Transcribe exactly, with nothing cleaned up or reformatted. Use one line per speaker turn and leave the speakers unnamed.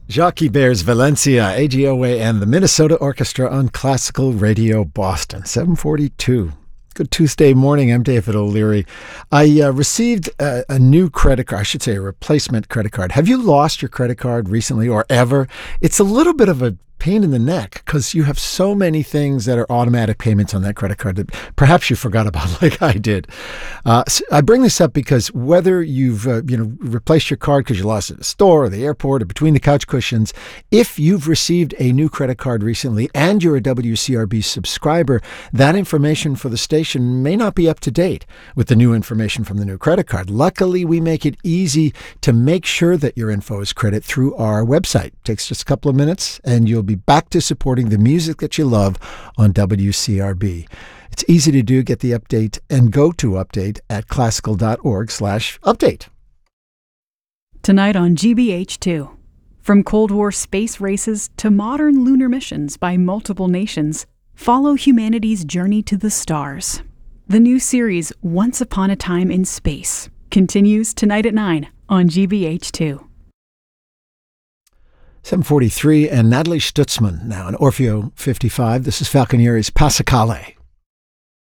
Jockey Bears Valencia, A G O A, and the Minnesota Orchestra on Classical Radio Boston, seven forty-two. Good Tuesday morning. I'm David O'Leary. I uh, received a, a new credit card, I should say a replacement credit card. Have you lost your credit card recently or ever? It's a little bit of a pain in the neck because you have so many things that are automatic payments on that credit card that perhaps you forgot about, like I did. Uh, so I bring this up because whether you've uh, you know replaced your card because you lost it at the store or the airport or between the couch cushions, if you've received a new credit card recently and you're a W C R B subscriber, that information for the station may not be up to date with the new information from the new credit card. Luckily, we make it easy to make sure that your info is correct through our website. It takes just a couple of minutes and you'll be back to supporting the music that you love on W C R B. It's easy to do. Get the update and go to update at classical.org slash update.
Tonight on G B H two. From Cold War space races to modern lunar missions by multiple nations, follow humanity's journey to the stars. The new series Once Upon a Time in Space continues tonight at nine on G B H two.
seven forty-three, and Natalie Stutzman now in Orfeo fifty-five. This is Falconieri's Passacale.